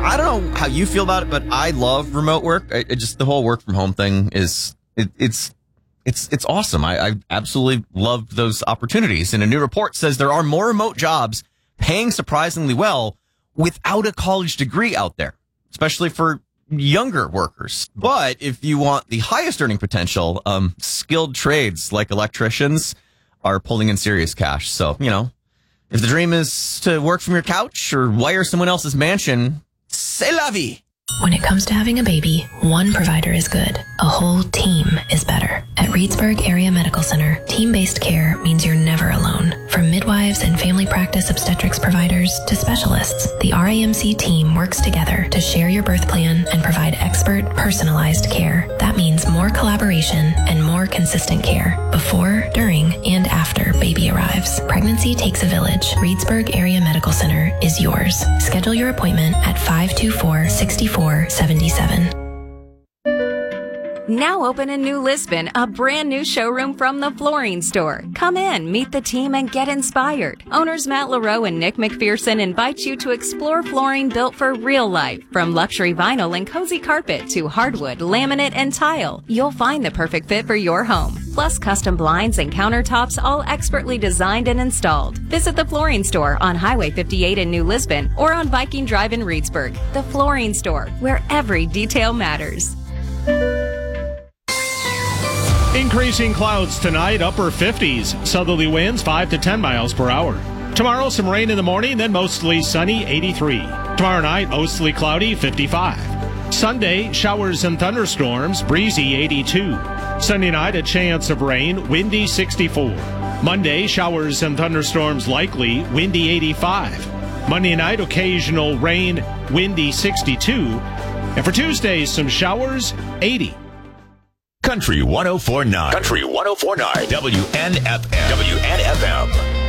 I don't know how you feel about it, but I love remote work. Just the whole work from home thing is it's awesome. I absolutely love those opportunities. And a new report says there are more remote jobs paying surprisingly well without a college degree out there, especially for younger workers. But if you want the highest earning potential, skilled trades like electricians are pulling in serious cash. So, if the dream is to work from your couch or wire someone else's mansion, c'est la vie. When it comes to having a baby, one provider is good. A whole team is better. At Reedsburg Area Medical Center, team-based care means you're never alone. From midwives and family practice obstetrics providers to specialists, the RAMC team works together to share your birth plan and provide expert, personalized care. That means more collaboration and more consistent care before, during, and after baby arrives. Pregnancy takes a village. Reedsburg Area Medical Center is yours. Schedule your appointment at 524-6477. Now open in New Lisbon, a brand new showroom from the Flooring Store. Come in, meet the team, and get inspired. Owners Matt LaRoe and Nick McPherson invite you to explore flooring built for real life. From luxury vinyl and cozy carpet to hardwood, laminate, and tile, you'll find the perfect fit for your home. Plus custom blinds and countertops, all expertly designed and installed. Visit the Flooring Store on Highway 58 in New Lisbon or on Viking Drive in Reedsburg. The Flooring Store, where every detail matters. Increasing clouds tonight, upper 50s. Southerly winds 5 to 10 miles per hour. Tomorrow, some rain in the morning, then mostly sunny, 83. Tomorrow night, mostly cloudy, 55. Sunday, showers and thunderstorms, breezy, 82. Sunday night, a chance of rain, windy, 64. Monday, showers and thunderstorms likely, windy, 85. Monday night, occasional rain, windy, 62. And for Tuesday, some showers, 80. Country 104.9. Country 104.9. WNFM. WNFM.